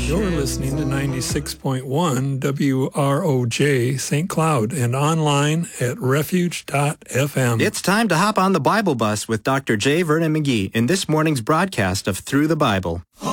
You're listening to 96.1 WROJ St. Cloud and online at refuge.fm. It's time to hop on the Bible bus with Dr. J. Vernon McGee in this morning's broadcast of Through the Bible.